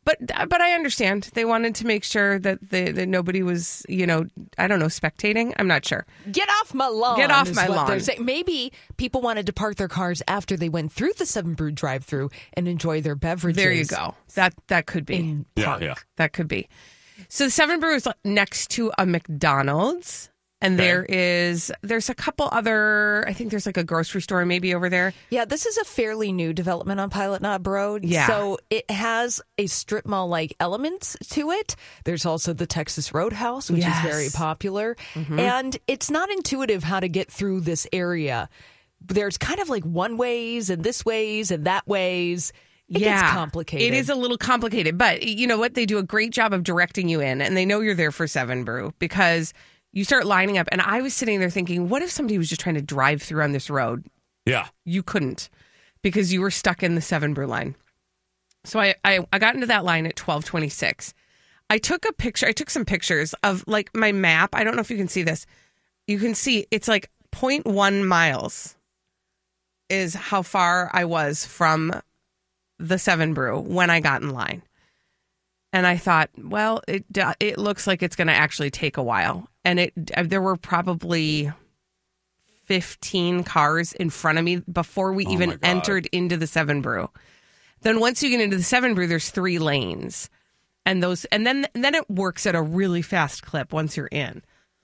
But but I understand. They wanted to make sure that, they, that nobody was, you know, I don't know, spectating. I'm not sure. Get off my lawn. Get off is my what lawn. they're saying. Maybe people wanted to park their cars after they went through the Seven Brew drive-through and enjoy their beverages. There you go. That that could be. In Yeah, park. yeah. That could be. So the Seven Brew is next to a McDonald's. And Okay. there is, there's a couple other, I think there's like a grocery store maybe over there. Yeah, this is a fairly new development on Pilot Knob Road. Yeah. So it has a strip mall-like elements to it. There's also the Texas Roadhouse, which Yes. is very popular. Mhm. And it's not intuitive how to get through this area. There's kind of like one ways and this ways and that ways. It yeah, gets complicated. It is a little complicated, but you know what? They do a great job of directing you in, and they know you're there for Seven Brew because you start lining up. And I was sitting there thinking, what if somebody was just trying to drive through on this road? Yeah. You couldn't because you were stuck in the Seven Brew line. So I, I, I got into that line at twelve twenty-six. I took a picture. I took some pictures of like my map. I don't know if you can see this. You can see it's like zero point one miles is how far I was from the Seven Brew when I got in line. And I thought, well, it it looks like it's going to actually take a while. And it there were probably fifteen cars in front of me before we Oh my even God. entered into the Seven Brew. Then once you get into the Seven Brew, there's three lanes. And those and then and then it works at a really fast clip once you're in.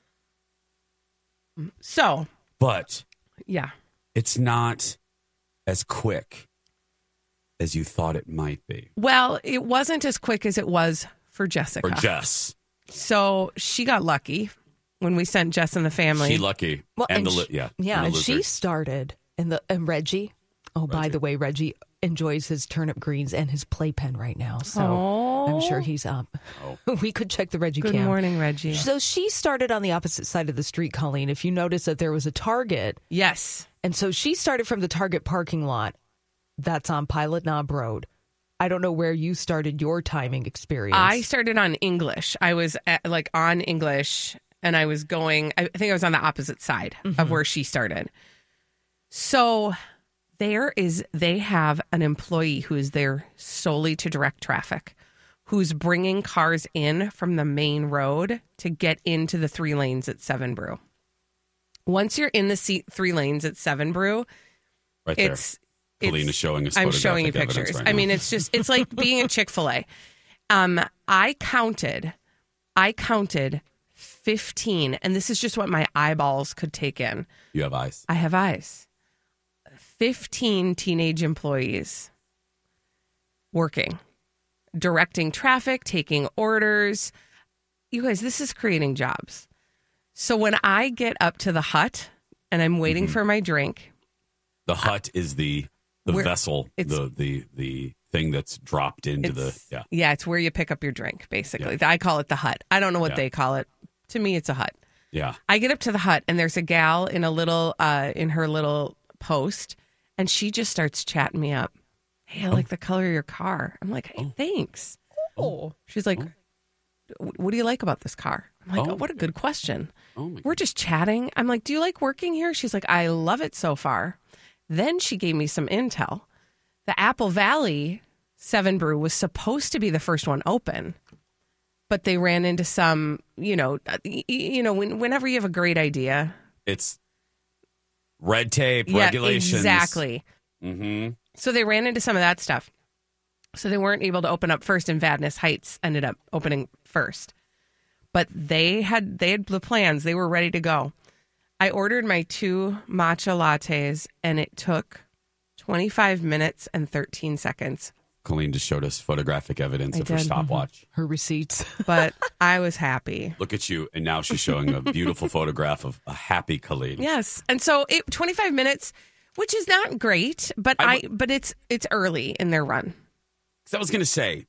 So, But yeah. it's not as quick as you thought it might be. Well, it wasn't as quick as it was for Jessica. Or Jess. So she got lucky when we sent Jess and the family. She lucky. Well, and, and the li- she- yeah. Yeah, and and the she lizard. started in the and Reggie. Oh, by the way, Reggie enjoys his turnip greens and his playpen right now, so Oh. I'm sure he's up. We could check the Reggie Good cam. morning, Reggie. So she started on the opposite side of the street, Colleen. If you notice that there was a Target, Yes. and so she started from the Target parking lot. That's on Pilot Knob Road. I don't know where you started your timing experience. I started on English. I was at, like on English and I was going, I think I was on the opposite side Mm-hmm. of where she started. So there is, they have an employee who is there solely to direct traffic, who's bringing cars in from the main road to get into the three lanes at Seven Brew. Once you're in the seat, three lanes at Seven Brew, Right there. it's, Colleen it's- is showing us I'm showing you photographic evidence pictures. right I now. mean, it's just, it's like being at Chick-fil-A. Um, I counted, I counted fifteen, and this is just what my eyeballs could take in. You have eyes. I have eyes. fifteen teenage employees working, directing traffic, taking orders. You guys, this is creating jobs. So when I get up to the hut and I'm waiting Mhm. for my drink, The hut is the the Where- vessel, it's- the the the thing that's dropped into the It's- yeah. yeah, it's where you pick up your drink, basically. I call it the hut. I don't know what Yeah. they call it. To me, it's a hut. Yeah. I get up to the hut and there's a gal in a little, uh, in her little post, and she just starts chatting me up. Hey, I like the color of your car. I'm like, hey, thanks. Oh. She's like, what do you like about this car? I'm like, oh, Oh. what a good question. Oh my We're just chatting. I'm like, do you like working here? She's like, I love it so far. Then she gave me some intel. The Apple Valley Seven Brew was supposed to be the first one open, but they ran into some, you know, uh, y- y- you know, when, whenever you have a great idea, It's red tape, yeah, regulations. exactly. Mm-hmm. So they ran into some of that stuff. So they weren't able to open up first, and Vadnais Heights ended up opening first. But they had they had the plans. They were ready to go. I ordered my two matcha lattes, and it took twenty-five minutes and thirteen seconds. Colleen just showed us photographic evidence I of her did. stopwatch. Her receipts. But I was happy. Look at you. And now she's showing a beautiful photograph of a happy Colleen. Yes. And so it twenty-five minutes, which is not great, but I, I I but it's it's early in their run. Because I was going to say,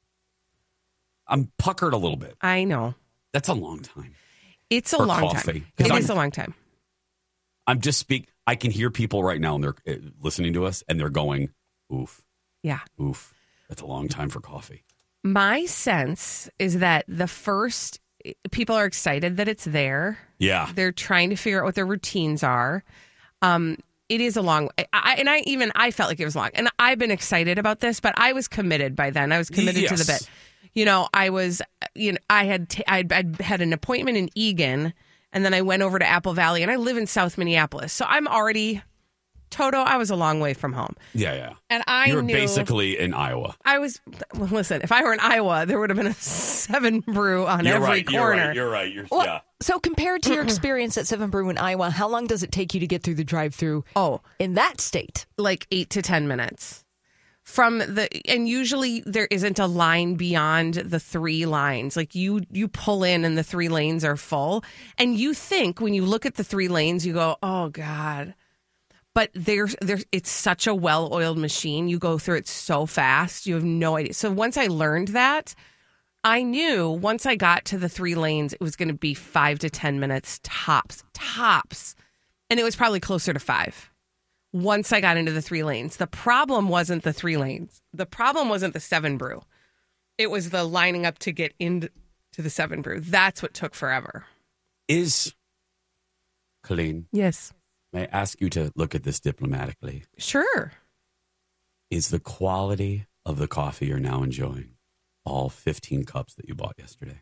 I'm puckered a little bit. I know. That's a long time. It's a For long coffee. time. 'Cause It I'm- is a long time. I'm just speak. I can hear people right now and they're uh, listening to us and they're going, oof, Yeah. oof. That's a long time for coffee. My sense is that the first people are excited that it's there. Yeah. They're trying to figure out what their routines are. Um, it is a long, I, and I even, I felt like it was long. And I've been excited about this, but I was committed by then. I was committed yes. to the bit. You know, I was, you know, I had, t- I'd, I'd had an appointment in Eagan, and then I went over to Apple Valley, and I live in South Minneapolis. So I'm already, Toto, I was a long way from home. Yeah, yeah. And I You're knew. basically in Iowa. I was, well, listen, if I were in Iowa, there would have been a Seven Brew on you're every right, corner. You're right, you're right. You're, Well, yeah. So compared to your experience at Seven Brew in Iowa, how long does it take you to get through the drive-through Oh, in that state? like eight to ten minutes. From the, and usually there isn't a line beyond the three lines. Like you, you pull in and the three lanes are full. And you think when you look at the three lanes, you go, oh God. But there's, there's, it's such a well-oiled machine. You go through it so fast. You have no idea. So once I learned that, I knew once I got to the three lanes, it was going to be five to ten minutes tops, tops. And it was probably closer to five once I got into the three lanes. The problem wasn't the three lanes. The problem wasn't the Seven Brew. It was the lining up to get into the Seven Brew. That's what took forever. Is, Colleen, Yes. may I ask you to look at this diplomatically? Sure. Is the quality of the coffee you're now enjoying all fifteen cups that you bought yesterday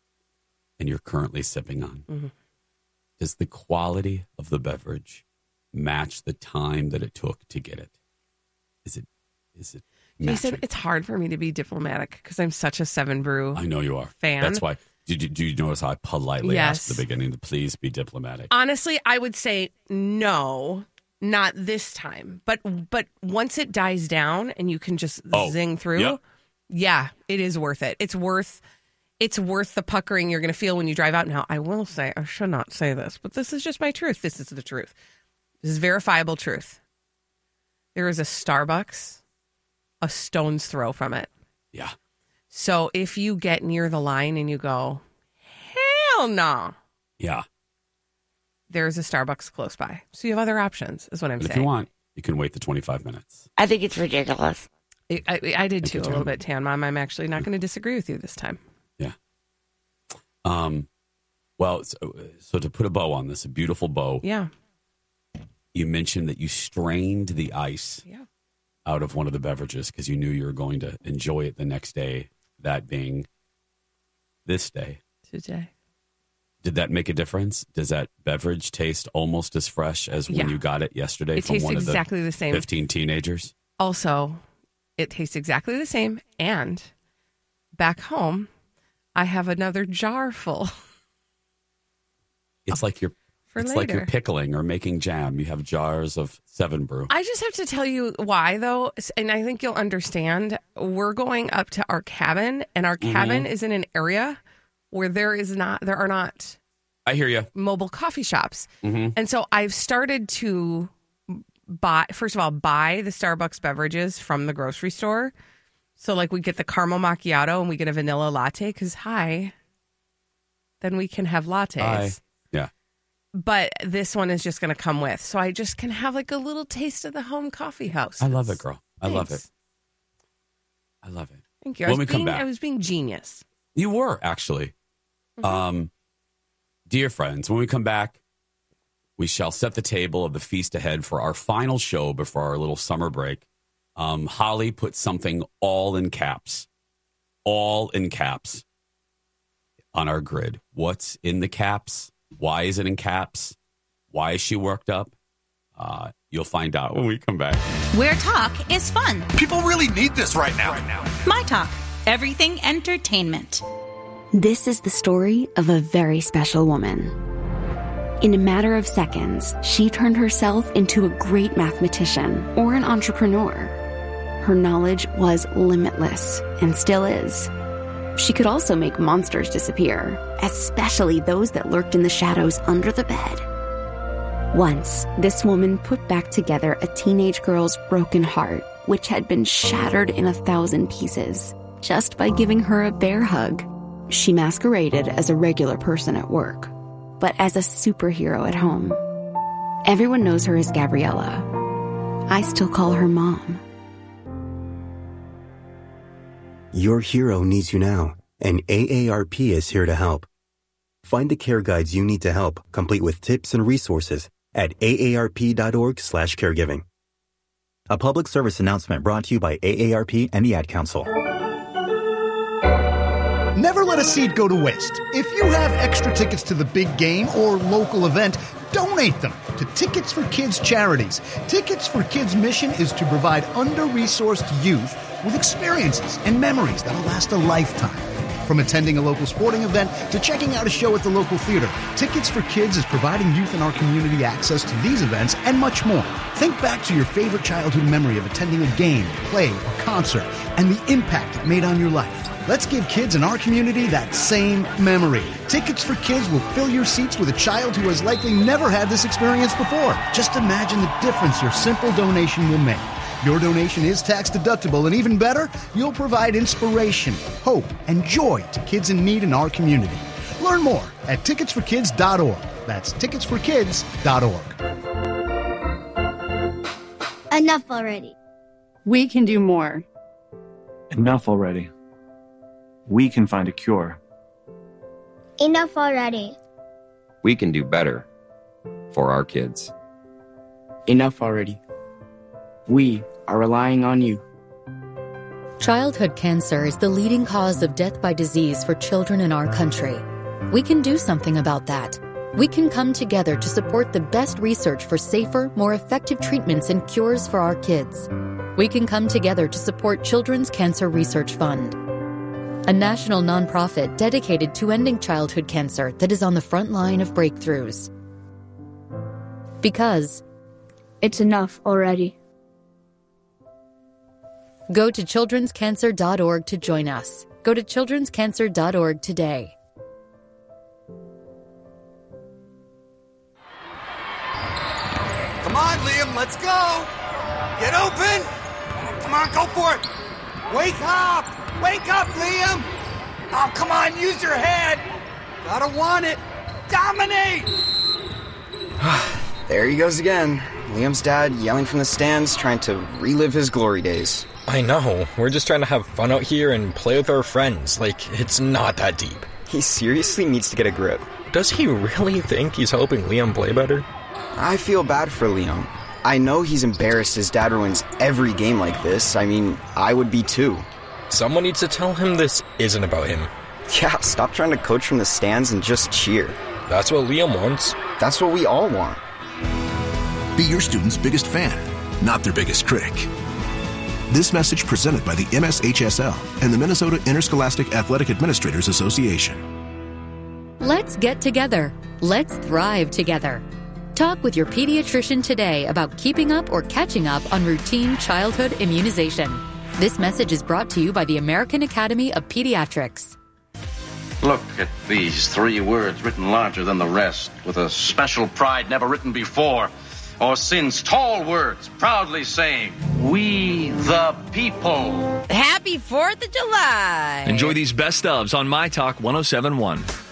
and you're currently sipping on, Mhm. does the quality of the beverage match the time that it took to get it? Is it, is it Jason, matching? it's hard for me to be diplomatic because I'm such a Seven Brew I know you are. fan. That's why. Did you, do you notice how I politely Yes. asked at the beginning to please be diplomatic? Honestly, I would say no, not this time. But but once it dies down and you can just Oh, zing through, yeah. yeah, it is worth it. It's worth it's worth the puckering you're going to feel when you drive out. Now, I will say, I should not say this, but this is just my truth. This is the truth. This is verifiable truth. There is a Starbucks a stone's throw from it. Yeah. So if you get near the line and you go, hell no, Yeah. there's a Starbucks close by. So you have other options, is what I'm But if saying. you want, you can wait the twenty-five minutes. I think it's ridiculous. I, I, I did too, you, a little Tan. bit, Tan Mom. I'm actually not going to disagree with you this time. Yeah. Um. Well, so, so to put a bow on this, a beautiful bow. Yeah. You mentioned that you strained the ice Yeah. out of one of the beverages because you knew you were going to enjoy it the next day, that being this day. Today. Did that make a difference? Does that beverage taste almost as fresh as when Yeah. you got it yesterday It from tastes one exactly of the the same. fifteen teenagers? Also, it tastes exactly the same. And back home, I have another jar full. It's like you're For it's like you're later. pickling or making jam. You have jars of Seven Brew. I just have to tell you why, though, and I think you'll understand. We're going up to our cabin, and our cabin Mhm. is in an area where there is not, there are not I hear you. mobile coffee shops, Mhm. and so I've started to buy. First of all, buy the Starbucks beverages from the grocery store. So, like, we get the caramel macchiato and we get a vanilla latte because hi, then we can have lattes. Hi. Yeah. But this one is just going to come with. So I just can have like a little taste of the home coffee house. I love it, girl. I love it. Thanks. I love it. Thank you. I When was we come being, back- I was being genius. You were, actually. Um, dear friends, when we come back, we shall set the table of the feast ahead for our final show before our little summer break. Um, Holly put something all in caps, all in caps on our grid. What's in the caps? Why is it in caps? Why is she worked up? Uh, you'll find out when we come back. Where talk is fun. People really need this right now. My Talk. Everything entertainment. This is the story of a very special woman. In a matter of seconds, she turned herself into a great mathematician or an entrepreneur. Her knowledge was limitless and still is. She could also make monsters disappear, especially those that lurked in the shadows under the bed. Once, this woman put back together a teenage girl's broken heart, which had been shattered in a thousand pieces, just by giving her a bear hug. She masqueraded as a regular person at work, but as a superhero at home. Everyone knows her as Gabriella. I still call her Mom. Your hero needs you now, and A A R P is here to help. Find the care guides you need to help, complete with tips and resources at A A R P dot org slash caregiving. A public service announcement brought to you by A A R P and the Ad Council. Never let a seat go to waste. If you have extra tickets to the big game or local event, donate them to Tickets for Kids charities. Tickets for Kids' mission is to provide under-resourced youth with experiences and memories that'll last a lifetime. From attending a local sporting event to checking out a show at the local theater, Tickets for Kids is providing youth in our community access to these events and much more. Think back to your favorite childhood memory of attending a game, play, or concert, and the impact it made on your life. Let's give kids in our community that same memory. Tickets for Kids will fill your seats with a child who has likely never had this experience before. Just imagine the difference your simple donation will make. Your donation is tax deductible, and even better, you'll provide inspiration, hope, and joy to kids in need in our community. Learn more at tickets for kids dot org. That's tickets for kids dot org. Enough already. We can do more. Enough already. We can find a cure. Enough already. We can do better for our kids. Enough already. We are relying on you. Childhood cancer is the leading cause of death by disease for children in our country. We can do something about that. We can come together to support the best research for safer, more effective treatments and cures for our kids. We can come together to support Children's Cancer Research Fund, a national nonprofit dedicated to ending childhood cancer that is on the front line of breakthroughs. Because it's enough already. Go to children's cancer dot org to join us. Go to children's cancer dot org today. Come on, Liam, let's go. Get open. Come on, go for it. Wake up. Wake up, Liam. Oh, come on, use your head. Gotta want it. Dominate. There he goes again. Liam's dad yelling from the stands, trying to relive his glory days. I know. We're just trying to have fun out here and play with our friends. Like, it's not that deep. He seriously needs to get a grip. Does he really think he's helping Liam play better? I feel bad for Liam. I know he's embarrassed his dad ruins every game like this. I mean, I would be too. Someone needs to tell him this isn't about him. Yeah, stop trying to coach from the stands and just cheer. That's what Liam wants. That's what we all want. Be your student's biggest fan, not their biggest critic. This message presented by the M S H S L and the Minnesota Interscholastic Athletic Administrators Association. Let's get together. Let's thrive together. Talk with your pediatrician today about keeping up or catching up on routine childhood immunization. This message is brought to you by the American Academy of Pediatrics. Look at these three words written larger than the rest, with a special pride never written before or since. Tall words proudly saying, "We the people." Happy fourth of July. Enjoy these best ofs on My Talk one oh seven point one.